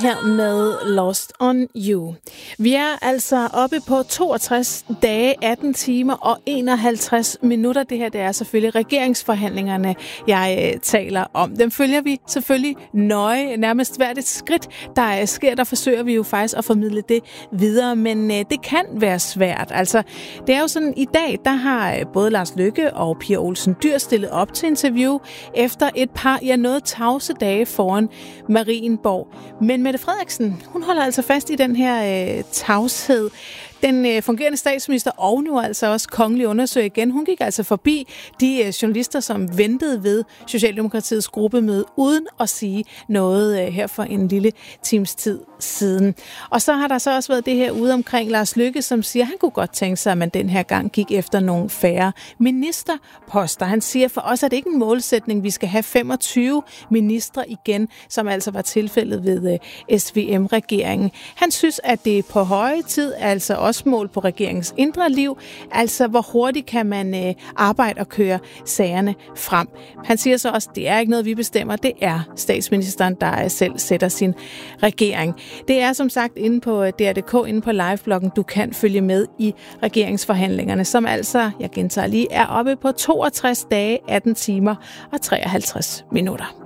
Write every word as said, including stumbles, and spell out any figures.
her med Lost on You. Vi er altså oppe på toogtres dage, atten timer og enoghalvtreds minutter. Det her det er selvfølgelig regeringsforhandlingerne, jeg øh, taler om. Dem følger vi selvfølgelig nøje. Nærmest hvert et skridt, der sker, der forsøger vi jo faktisk at formidle det videre. Men øh, det kan være svært. Altså, det er jo sådan, i dag, der har både Lars Løkke og Pia Olsen Dyhr stillet op til interview efter et par, ja, noget tavse dage foran Marienborg. Men Mette Frederiksen, hun holder altså fast i den her øh, tavshed. Den øh, fungerende statsminister og nu altså også kongelig undersøger igen. Hun gik altså forbi de øh, journalister, som ventede ved Socialdemokratiets gruppemøde, uden at sige noget øh, her for en lille times tid siden. Og så har der så også været det her ude omkring Lars Løkke, som siger, at han kunne godt tænke sig, at man den her gang gik efter nogle færre ministerposter. Han siger, for os er det ikke en målsætning, vi skal have femogtyve ministre igen, som altså var tilfældet ved øh, S V M-regeringen. Han synes, at det er på høje tid, altså også mål på regeringens indre liv, altså hvor hurtigt kan man øh, arbejde og køre sagerne frem. Han siger så også, at det er ikke noget, vi bestemmer, det er statsministeren, der selv sætter sin regering. Det er som sagt inde på D R punktum D K, inde på livebloggen, du kan følge med i regeringsforhandlingerne, som altså, jeg gentager lige, er oppe på toogtres dage, atten timer og treoghalvtreds minutter.